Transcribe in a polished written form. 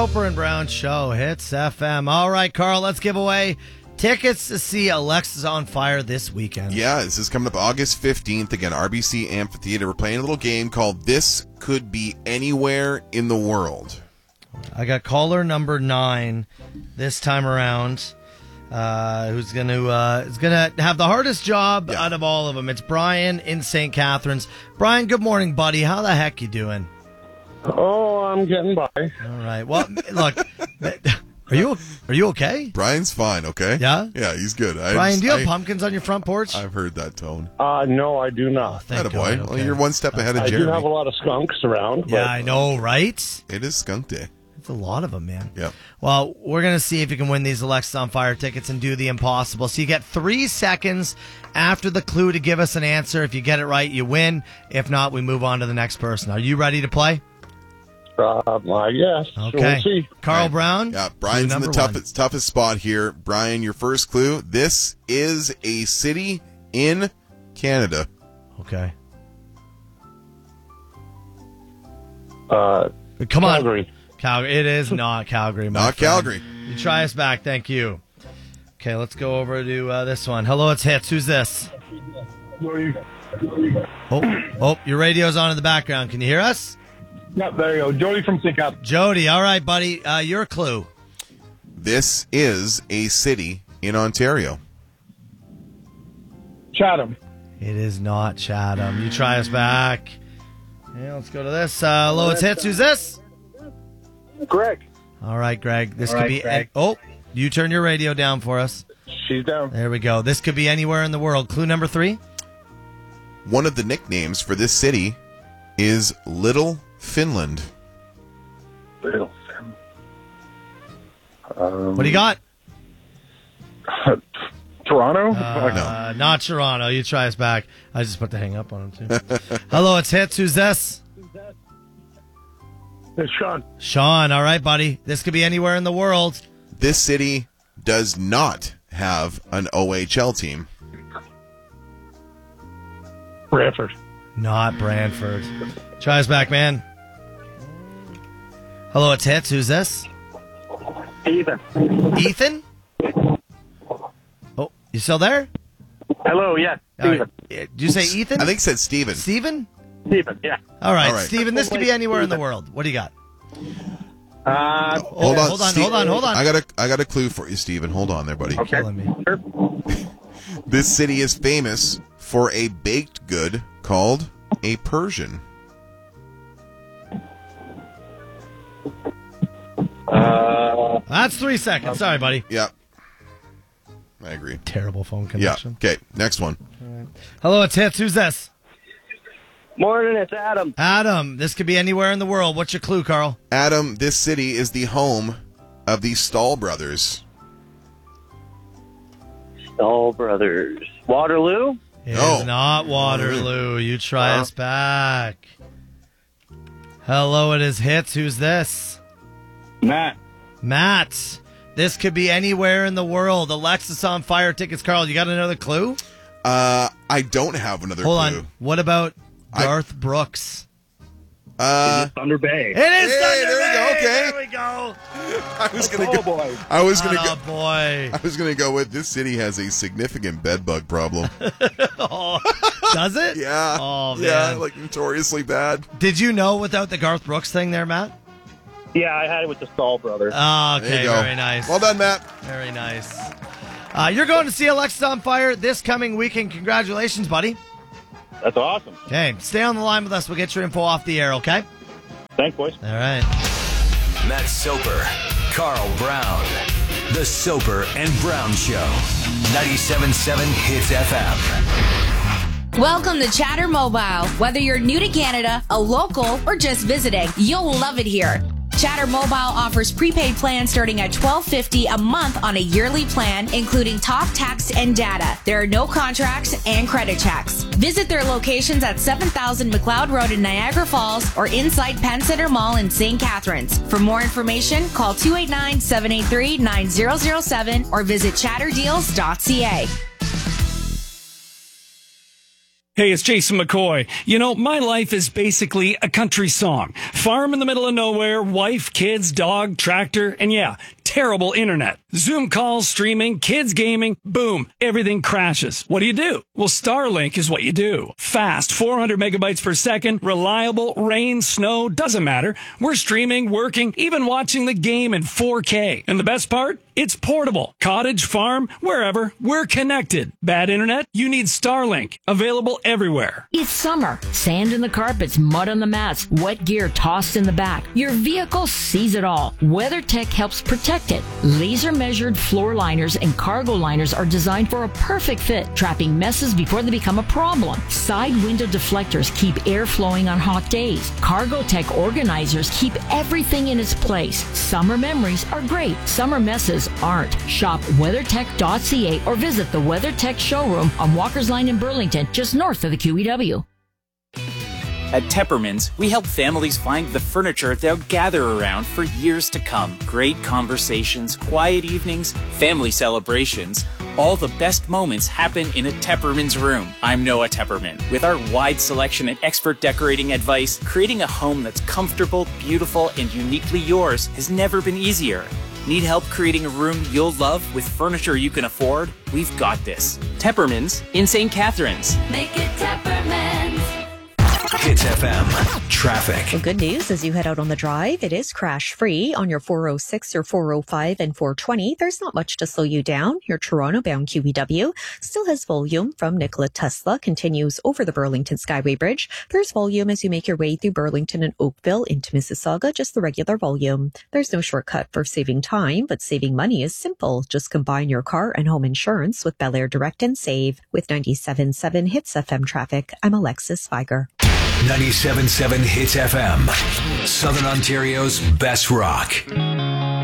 Soper and Brown Show, Hits FM. All right, Carl, let's give away tickets to see Alexis on Fire this weekend. Yeah, this is coming up August 15th. Again, RBC Amphitheater. We're playing a little game called This Could Be Anywhere in the World. I got caller number 9 this time around, who's going to is gonna have the hardest job out of all of them. It's Brian in St. Catharines. Brian, good morning, buddy. How the heck you doing? Oh, I'm getting by. All right. Well, look, are you okay? Brian's fine, okay? Yeah? Yeah, he's good. Brian, do you have pumpkins on your front porch? I've heard that tone. No, I do not. Thank Attaboy. God, Well, okay. you're one step ahead of I Jeremy. do have a lot of skunks around. Yeah, but, I know, right? It is skunk day. It's a lot of them, man. Yep. Well, we're going to see if you can win these Alexis on Fire tickets and do the impossible. So you get 3 seconds after the clue to give us an answer. If you get it right, you win. If not, we move on to the next person. Are you ready to play? I guess. Okay. We'll see. Carl Brown? Yeah, Brian's in the Clue number toughest spot here. Brian, your first clue. This is a city in Canada. 1. Okay. Come on. Calgary. Calgary. It is not Calgary, my Not friend. Calgary. You try us back. Thank you. Okay, let's go over to this one. Hello, it's Hits. Who's this? Oh, your radio's on in the background. Can you hear us? Yep, there you go. Jody from St. Catharines. Jody, all right, buddy. Your clue. This is a city in Ontario. Chatham. It is not Chatham. You try us back. Yeah, let's go to this. Hello, it's Hits. Who's this? Greg. All right, Greg. This All could right, be. Greg. You turn your radio down for us. She's down. There we go. This could be anywhere in the world. Clue number 3. One of the nicknames for this city is Little Finland. Little. What do you got? Toronto? No. Not Toronto. You try us back. I just put the hang up on him, too. Hello, it's Hits. Who's this? It's Sean. Sean. All right, buddy. This could be anywhere in the world. This city does not have an OHL team. Brantford. Not Brantford. Try us back, man. Hello, it's Hits. Who's this? Ethan. Ethan? Oh, you still there? Hello, yes. All right. Did you say Ethan? I think it said Steven. Steven? Stephen, yeah. All right, All right. Steven, this could be anywhere in the world. What do you got? Hold on. Hold on. I got a clue for you, Steven. Hold on there, buddy. Okay. Killing me. This city is famous for a baked good called a Persian. That's 3 seconds. Sorry, buddy. Yeah. I agree. Terrible phone Yeah. connection. Okay, next one. Hello, it's Hits. Who's this? Morning, it's Adam. Adam. This could be anywhere in the world. What's your clue, Carl? Adam, this city is the home of the Stahl brothers. Stahl Brothers. Waterloo? It No. is not Waterloo. You try us back. Hello, it is Hits. Who's this? Matt. Matt. This could be anywhere in the world. Alexis on Fire tickets. Carl, you got another clue? I don't have another Hold clue. on. What about Garth Brooks? Thunder Bay. It is Hey, Thunder there we go, Bay! okay. There we go. I was gonna Oh, go. boy. I was gonna Oh, go. boy. I was gonna go with this city has a significant bed bug problem. Oh, does it? Yeah. Oh, man. Yeah, like notoriously bad. Did you know without the Garth Brooks thing there, Matt? Yeah, I had it with the Stahl Brothers. Oh, There you okay, go. very nice. Well done, Matt. Very nice. You're going to see Alexis on Fire this coming weekend. Congratulations, buddy. That's awesome. Okay, stay on the line with us. We'll get your info off the air, okay? Thanks, boys. All right. Matt Soper, Carl Brown. The Soper and Brown Show. 97.7 Hits FM. Welcome to Chatter Mobile. Whether you're new to Canada, a local, or just visiting, you'll love it here. Chatter Mobile offers prepaid plans starting at $12.50 a month on a yearly plan, including talk, text, and data. There are no contracts and credit checks. Visit their locations at 7000 McLeod Road in Niagara Falls or inside Penn Center Mall in St. Catharines. For more information, call 289-783-9007 or visit chatterdeals.ca. Hey, it's Jason McCoy. You know, my life is basically a country song. Farm in the middle of nowhere, wife, kids, dog, tractor, and yeah, terrible internet. Zoom calls, streaming, kids gaming, boom, everything crashes. What do? Well, Starlink is what you do. Fast, 400 megabytes per second, reliable, rain, snow, doesn't matter. We're streaming, working, even watching the game in 4K. And the best part? It's portable. Cottage, farm, wherever, we're connected. Bad internet? You need Starlink. Available everywhere. It's summer. Sand in the carpets, mud on the mats, wet gear tossed in the back. Your vehicle sees it all. WeatherTech helps protect it. Laser measured floor liners and cargo liners are designed for a perfect fit, trapping messes before they become a problem. Side window deflectors keep air flowing on hot days. CargoTech organizers keep everything in its place. Summer memories are great. Summer messes aren't. Shop WeatherTech.ca or visit the WeatherTech showroom on Walker's Line in Burlington, just north of the QEW. At Tepperman's, we help families find the furniture they'll gather around for years to come. Great conversations, quiet evenings, family celebrations. All the best moments happen in a Tepperman's room. I'm Noah Tepperman. With our wide selection and expert decorating advice, creating a home that's comfortable, beautiful, and uniquely yours has never been easier. Need help creating a room you'll love with furniture you can afford? We've got this. Tepperman's in St. Catharines. Make it Tepperman's. Hits FM traffic. Well, good news as you head out on the drive. It is crash free on your 406, your 405, and 420. There's not much to slow you down. Your Toronto bound QEW still has volume from Nikola Tesla, continues over the Burlington Skyway Bridge. There's volume as you make your way through Burlington and Oakville into Mississauga, just the regular volume. There's no shortcut for saving time, but saving money is simple. Just combine your car and home insurance with Bel Air Direct and Save. With 97.7 Hits FM traffic, I'm Alexis Viger. 97.7 Hits FM, Southern Ontario's best rock.